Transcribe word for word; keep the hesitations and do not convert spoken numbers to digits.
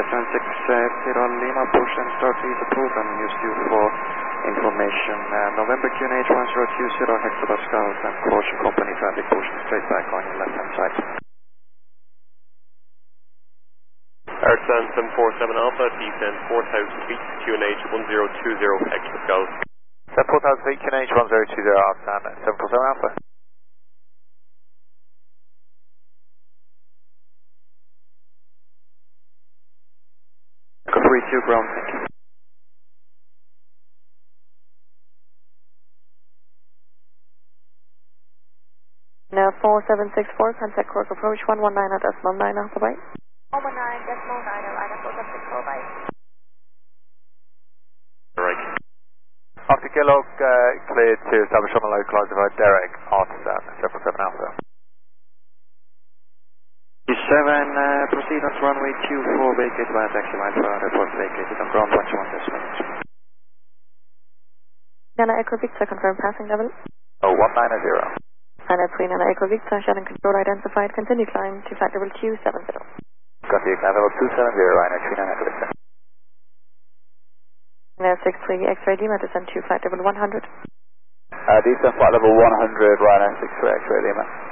seven six zero Lima, push and start is approved and use you for information. Uh, November Q N H one zero two zero hectopascals and caution company traffic pushing straight back on your left hand side. Airsan seven four seven Alpha, descend four thousand feet, Q N H one zero two zero hectopascals. seven four thousand feet, Q N H one zero two zero Alpha, seven four seven Alpha. three two ground, thank you. Now four seven six four, contact Cork approach one one nine at decimal nine Alpha bye. one one nine decimal nine Alpha, four seven six four bye. Right. After Gillog, uh, cleared to establish on the localizer by Derek Artisan, seven four seven Alpha. seven, uh, proceed on runway two four, vacate via taxi line for report vacated on ground one one decimal. Nana Echo Victor, confirm passing level. Oh, one nine zero. Nana three Nana Echo Victor, Shannon control identified, continue climb to flight level two seven zero. Got the climb level two seven zero, Rhino three nine Echo Victor. Now six three X-ray Lima, descend to flight level one hundred. Uh, descend flight level one hundred, Rhino six three X-ray Lima.